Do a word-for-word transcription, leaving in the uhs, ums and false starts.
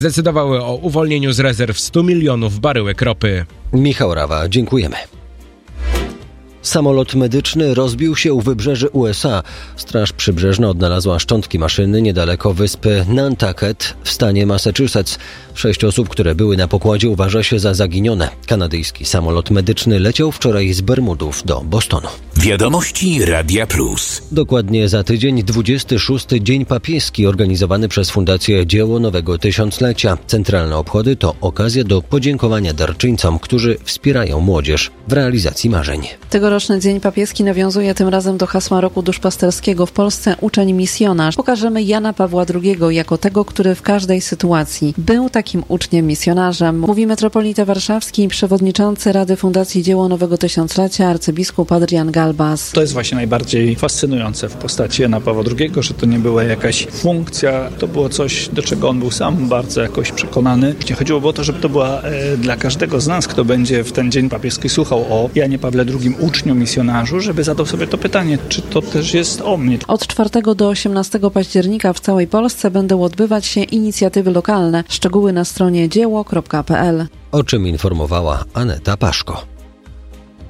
zdecydowały o uwolnieniu z rezerw stu milionów baryłek ropy. Michał Rawa, dziękujemy. Samolot medyczny rozbił się u wybrzeży U S A. Straż Przybrzeżna odnalazła szczątki maszyny niedaleko wyspy Nantucket w stanie Massachusetts. Sześć osób, które były na pokładzie, uważa się za zaginione. Kanadyjski samolot medyczny leciał wczoraj z Bermudów do Bostonu. Wiadomości Radia Plus. Dokładnie za tydzień dwudziesty szósty Dzień Papieski organizowany przez Fundację Dzieło Nowego Tysiąclecia. Centralne obchody to okazja do podziękowania darczyńcom, którzy wspierają młodzież w realizacji marzeń. Tegoroczny Dzień Papieski nawiązuje tym razem do hasła Roku Duszpasterskiego w Polsce Uczeń Misjonarz. Pokażemy Jana Pawła drugiego jako tego, który w każdej sytuacji był takim uczniem misjonarzem. Mówi metropolita warszawski i przewodniczący Rady Fundacji Dzieło Nowego Tysiąclecia arcybiskup Adrian Galbas. To jest właśnie najbardziej fascynujące w postaci Jana Pawła drugiego, że to nie była jakaś funkcja, to było coś, do czego on był sam bardzo jakoś przekonany. Chodziło o to, żeby to była e, dla każdego z nas, kto będzie w ten Dzień Papieski słuchał o Janie Pawle drugim uczniu misjonarzu, żeby zadał sobie to pytanie, czy to też jest o mnie. Od czwartego do osiemnastego października w całej Polsce będą odbywać się inicjatywy lokalne. Szczegóły na stronie dzieło kropka p l. O czym informowała Aneta Paszko.